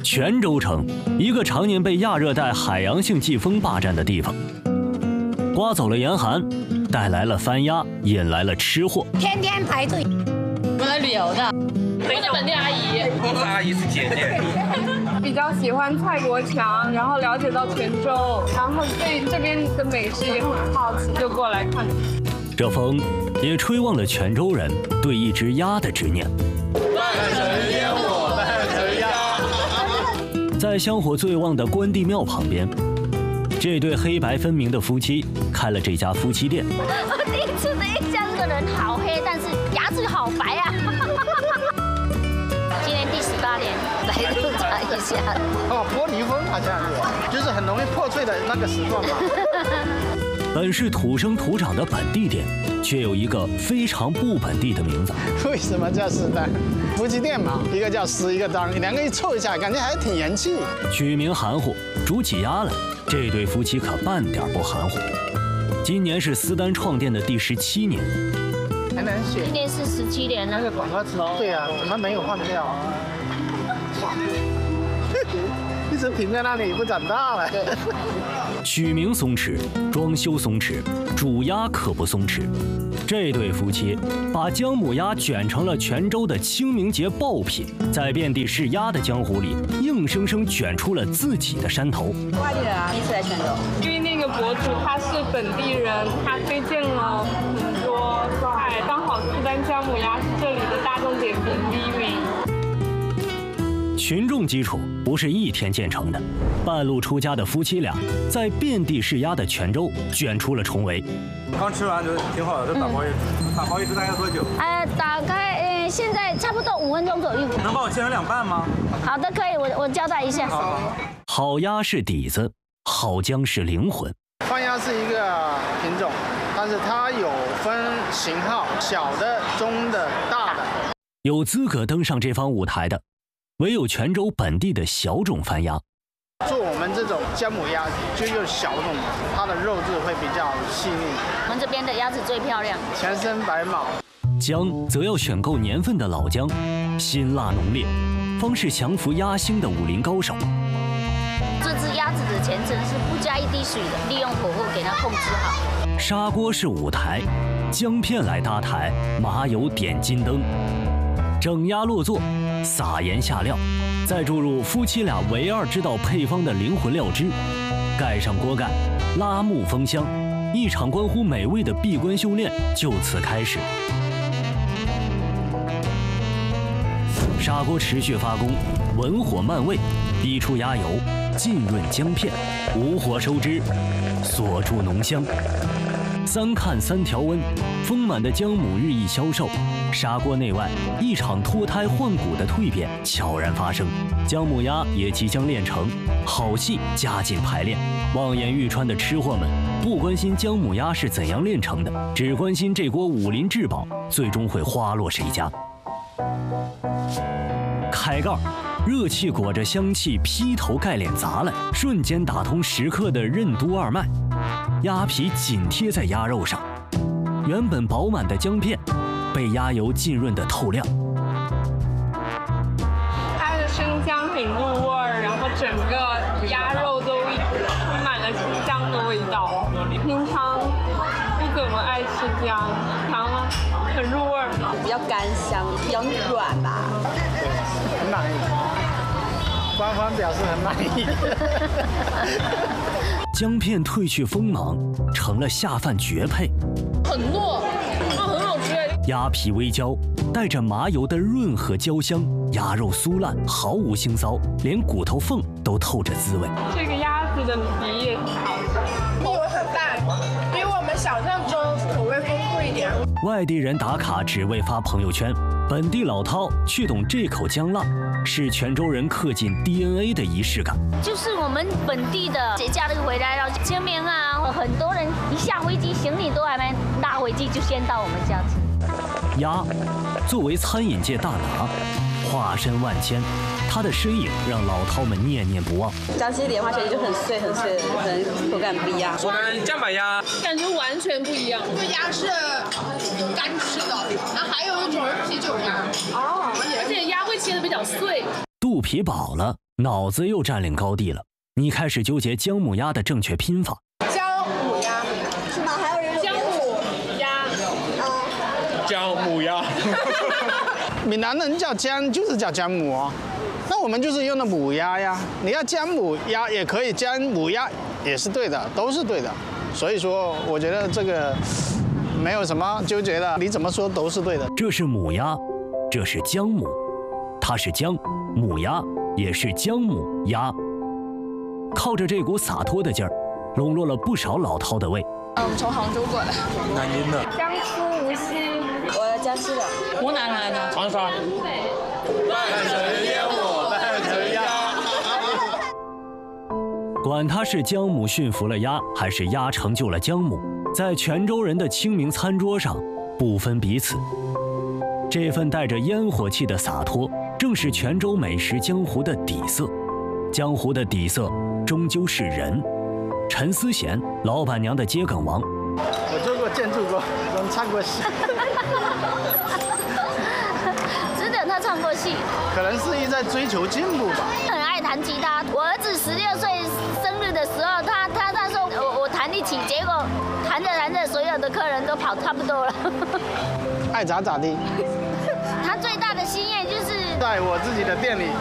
泉州城，一个常年被亚热带海洋性季风霸占的地方，刮走了严寒，带来了番鸭，引来了吃货， 天天排队。 我来旅游的，我是本地阿姨， 不是阿姨是姐姐。 比较喜欢蔡国强，然后了解到泉州，然后对这边的美食也很好奇，就过来看。 这风也吹旺了泉州人对一只鸭的执念。 半神烟火，半神鸭。 在香火最旺的关帝庙旁边，这对黑白分明的夫妻开了这家夫妻店。 我第一次的印象，这个人好黑，但是牙齿好白啊！今年第18年来入场一下。 哦，玻璃风好像是，就是很容易破碎的那个石段嘛。 本是土生土长的本地店，却有一个非常不本地的名字。 为什么叫石单？夫妻店嘛，一个叫石，一个单，两个一凑一下，感觉还挺洋气。 取名含糊，煮起鸭来，这对夫妻可半点不含糊。今年是私单创店的第17年， 还能选。 今年是17年了。 那个广告词，对啊，怎么没有换掉？一直停在那里不长大了。 取名松弛，装修松弛，煮鸭可不松弛。这对夫妻把姜母鸭卷成了泉州的清明节爆品，在遍地是鸭的江湖里，硬生生卷出了自己的山头。 外地人啊，第一次来泉州。 因为那个博主他是本地人，他推荐了很多菜，刚好苏丹姜母鸭是这里的大众点评第1名。 群众基础不是一天建成的，半路出家的夫妻俩在遍地是鸭的泉州卷出了重围。 刚吃完就挺好的，这打包一次，打包一次大概多久？ 打开，现在差不多5分钟左右。 能帮我切成2半吗？ 好的，可以，我交代一下。 好鸭是底子，好姜是灵魂。 番鸭是一个品种，但是它有分型号，小的、中的、大的。 有资格登上这方舞台的，唯有泉州本地的小种番鸭。 做我们这种姜母鸭就用小种，它的肉质会比较细腻。 我们这边的鸭子最漂亮， 全身白毛。 姜则要选购年份的老姜，辛辣浓烈，方是降服鸭星的武林高手。 这只鸭子的前程是不加一滴水的，利用火候给它控制好。 砂锅是舞台，姜片来搭台，麻油点金灯。整鸭落座，撒盐下料，再注入夫妻俩唯二知道配方的灵魂料汁，盖上锅盖，拉木封香，一场关乎美味的闭关修炼就此开始。砂锅持续发功，文火慢煨，逼出鸭油，浸润姜片，无火收汁，锁住浓香。3看3调温，丰满的姜母日益消瘦，砂锅内外一场脱胎换骨的蜕变悄然发生。姜母鸭也即将炼成，好戏加紧排练。望眼欲穿的吃货们不关心姜母鸭是怎样炼成的，只关心这锅武林至宝最终会花落谁家。开盖，热气裹着香气劈头盖脸砸来，瞬间打通食客的任督二脉。鸭皮紧贴在鸭肉上，原本饱满的姜片被鸭油浸润得透亮。 它的生姜很入味儿，然后整个鸭肉都充满了清香的味道。平常不怎么爱吃姜，尝了很入味儿， 比较干香，比较软吧。 很满意，官方表示很满意。 姜片褪去锋芒，成了下饭绝配。 很糯，很好吃。 鸭皮微焦，带着麻油的润和焦香，鸭肉酥烂，毫无腥臊，连骨头缝都透着滋味。 这个鸭子的皮也挺好吃， 皮很大，比我们想象中口味丰富一点。 外地人打卡只为发朋友圈，本地老饕却懂这口姜辣，是泉州人刻进 DNA 的仪式感。 就是我们本地的节假日回来了，见面啊，很多人一下飞机行李都还没搭回去，就先到我们家吃。 鸭作为餐饮界大拿，化身万千，它的身影让老饕们念念不忘。 江西莲花蟹就很碎很碎，很口感不一样。 我们酱板鸭感觉完全不一样。 这个鸭是干吃的，然后还有一种是啤酒鸭。 哦，而且鸭会切的比较碎。 肚皮饱了， 脑子又占领高地了。你开始纠结姜母鸭的正确拼法。 姜母鸭是吗？还有人姜母鸭， 姜母鸭。 闽南人叫姜就是叫姜母哦，那我们就是用的母鸭呀。你要姜母鸭也可以，姜母鸭也是对的，都是对的。所以说，我觉得这个没有什么纠结的，你怎么说都是对的。 这是母鸭，这是姜母，它是姜，母鸭也是姜母鸭。靠着这股洒脱的劲儿，笼络了不少老饕的胃。 我们从杭州过来。 南京的。 江苏无锡， 我江西的。 湖南来的。 长沙。半城烟火半城鸭。 管它是姜母驯服了鸭，还是鸭成就了姜母，在泉州人的清明餐桌上不分彼此。这份带着烟火气的洒脱，正是泉州美食江湖的底色。江湖的底色终究是人。陈思贤，老板娘的接梗王。 我做过建筑工，我唱过戏。 真的，他唱过戏。 可能是一直在追求进步吧。 很爱弹吉他。我儿子16岁生日的时候，他说我弹一起，结果弹着弹着，所有的客人都跑差不多了。 爱咋咋地。 他最大的心愿就是在我自己的店里